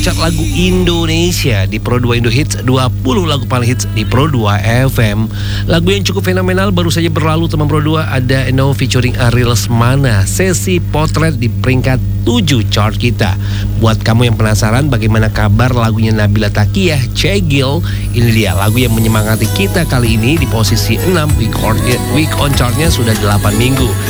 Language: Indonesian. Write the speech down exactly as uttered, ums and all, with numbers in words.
chart lagu Indonesia di Pro dua Indo Hits, dua puluh lagu paling hits di Pro dua F M. Lagu yang cukup fenomenal baru saja berlalu teman Pro dua, ada Eno featuring Ariel Lesmana, Sesi Potret di peringkat tujuh chart kita. Buat kamu yang penasaran bagaimana kabar lagunya Nabila Takiyah, Cegil, ini dia lagu yang menyemangati kita kali ini di posisi enam. Week on, week on chartnya sudah delapan minggu.